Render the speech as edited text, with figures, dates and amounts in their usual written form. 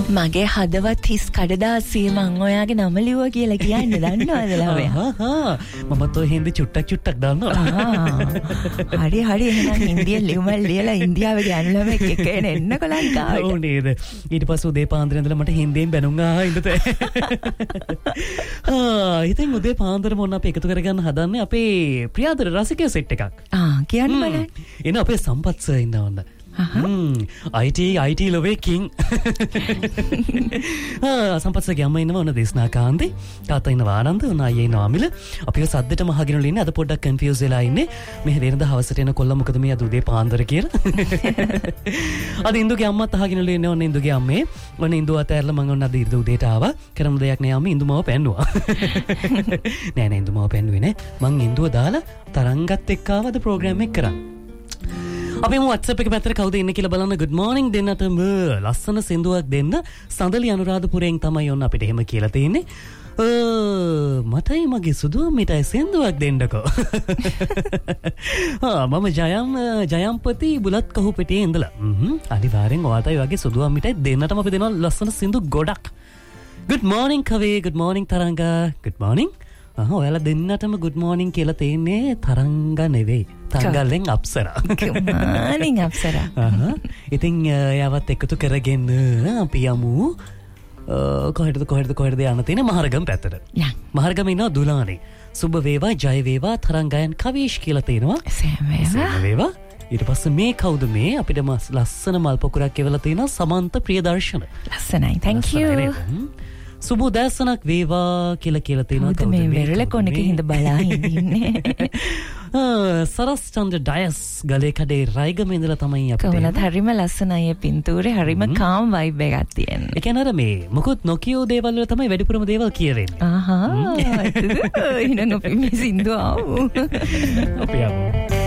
මගේ හදවත් හිස් කඩදාසිය මං ඔයාගේ නම ලිව්වා කියලා කියන්න දන්නවද ලවයා? මමත් ඔය හින්දි චුට්ටක් දන්නවා. හරි එහෙනම් ඉන්දියාවේ ලියුමල් ලියලා ඉන්දියාවේ ගෑනු ළමෙක් එක්ක එන්නකො ලංකාවට. ඔව් නේද. ඊට පස්සේ උදේ පාන්දර ඉඳලා මට හින්දියෙන් බැනුම් ආයින්දත. ඉතින් උදේ පාන්දර මොන අපි එකතු කරගන්න හදන්නේ අපේ ප්‍රියාදර රසිකය සෙට් එකක්. කියන්න බලන්න. එන අපේ සම්පත් සර් ඉන්නවන්න. IT ලොවේ කිං. සම්පත්සගේ අම්ම ඉන්නවා ඔන්න දේශනාකාන්තේ. තාත්තා ඉන්නවා ආනන්ද, ඔන්න අයියා ඉන්නවා අමිල. අපිව සද්දට මහගෙනලා ඉන්නේ. අද පොඩ්ඩක් කන්ෆියුස් වෙලා ඉන්නේ. මේ වෙනද හවසට එන කොල්ල මොකද මේ අද උදේ පාන්දර කියලා. අද ඉන්දුගේ අම්මත් අහගෙනලා ඉන්නේ. ඔන්න ඉන්දුගේ අම්මේ. ඔන්න ඉන්දුව අතෑරලා මම ඔන්න අද ඉරිද උදේට ආවා. කරමු දෙයක් නෑ අම්මේ ඉන්දුමව පැන්නුවා. නෑ ඉන්දුමව පැන්නුවේ නෑ. මං ඉන්දුව දාලා තරංගත් එක්ක ආවද ප්‍රෝග්‍රෑම් එක කරා. අපි WhatsApp එක පැත්තට කවුද ඉන්නේ කියලා බලන්න. good morning දෙන්නටම ලස්සන සින්දුවක් දෙන්න. සඳලි අනුරාධපුරයෙන් තමයි ඔන්න අපිට එහෙම කියලා තියෙන්නේ. මටයි මගේ සුදු මිටයි සින්දුවක් දෙන්නකෝ. මම ජයම්පති බුලත් කහු පිටියේ ඉඳලා. අනිවාර්යෙන් ඔයාටයි වගේ සුදු මිටයි දෙන්නටම අපි දෙනවා ලස්සන සින්දු ගොඩක්. good morning කවේ, good morning Tharanga, good morning. ඔයාලා දෙන්නටම good morning කියලා තියෙන්නේ තරංග නෙවෙයි. තරංගලෙන් අප්සරා. මානින් අප්සරා. ඉතින් යාවත් එකතු කරගෙන අපි යමු කොහෙද යන්න තියෙන්නේ මහරගම පැත්තට. මහරගම ඉන්නවා දුලානේ. සුබ වේවා ජය වේවා තරංගයන් කවීෂ් කියලා තියෙනවා. සෑම වේවා. ඊට පස්සේ මේ කවුද මේ අපිට ලස්සන මල් පොකුරක් එවලා තියෙනවා සමන්ත ප්‍රියදර්ශන. ලස්සනයි. thank you. සුබ දැසනක් වේවා කියලා තියෙනවා. කවුද මේ වෙරළ කොනක හිඳ බලා ඉන්නේ. සරස් චන්ද්‍ර ඩයස් ගලේ කඩේ රයිගම ඉඳලා තමයි අපිට. කොහොමද හරිම ලස්සනයි පින්තූරේ හරිම කාම් වයිබ් එකක් තියෙනවා. ඒ කියන්නේ අර මේ මොකොත් නොකියෝ දේවල් වල තමයි වැඩිපුරම දේවල් කියවෙන්නේ. එහෙනම් අපි මේ සින්දුව ආවෝ. අපි ආවෝ.